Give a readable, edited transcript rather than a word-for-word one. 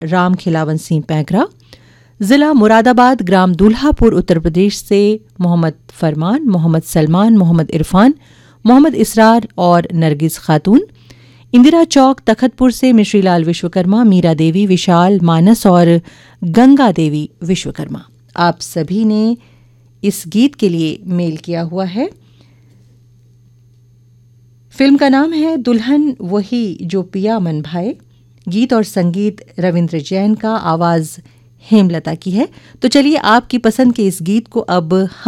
राम खिलावन सिंह पैगरा। ज़िला मुरादाबाद, ग्राम दुल्हापुर, उत्तर प्रदेश से मोहम्मद फरमान, मोहम्मद सलमान, मोहम्मद इरफान, मोहम्मद इसरार और नरगिस खातून। इंदिरा चौक, तखतपुर से मिश्रीलाल विश्वकर्मा, मीरा देवी, विशाल, मानस और गंगा देवी विश्वकर्मा। आप सभी ने इस गीत के लिए मेल किया हुआ है। फिल्म का नाम है दुल्हन वही जो पिया मन भाए। गीत और संगीत रविंद्र जैन का, आवाज़ हेमलता की है। तो चलिए आपकी पसंद के इस गीत को अब हम